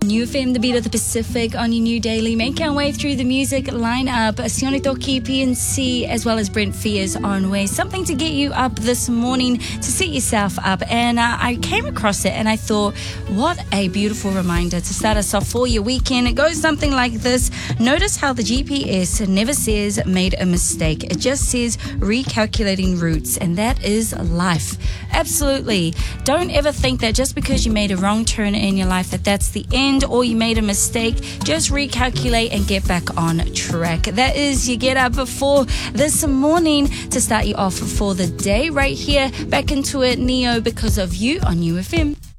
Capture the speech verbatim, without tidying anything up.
New F M, the beat of the Pacific, on your new daily. Make our way through the music lineup. Sione Toki, P N C, as well as Brent Fears on way. Something to get you up this morning, to set yourself up. And uh, I came across it and I thought, what a beautiful reminder to start us off for your weekend. It goes something like this. Notice how the G P S never says made a mistake. It just says recalculating routes, and that is life. Absolutely. Don't ever think that just because you made a wrong turn in your life that that's the end, or you made a mistake. Just recalculate and get back on track. That is your get up for this morning to start you off for the day right here. Back into it, Neo, Because of You on U F M.